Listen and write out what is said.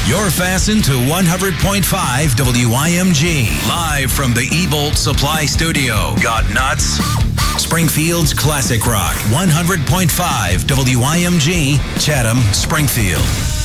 You're fastened to 100.5 WIMG. Live from the eVolt Supply Studio. Got nuts? Springfield's Classic Rock. 100.5 WIMG, Chatham, Springfield.